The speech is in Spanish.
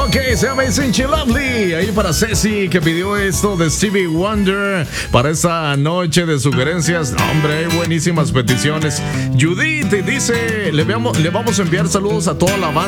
Ok, se llama Cinchi Lovely. Ahí para Ceci, que pidió esto de Stevie Wonder para esta noche de sugerencias. Hombre, buenísimas peticiones. Judith dice: le vamos a enviar saludos a toda la banda